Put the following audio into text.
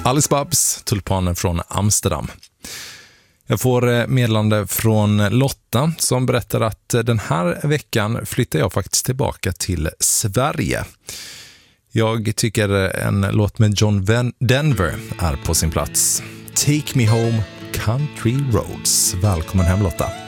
Alice Babs, Tulpanen från Amsterdam. Jag får meddelande från Lotta som berättar att den här veckan flyttar jag faktiskt tillbaka till Sverige. Jag tycker en låt med John Denver är på sin plats. Take Me Home, Country Roads. Välkommen hem, Lotta.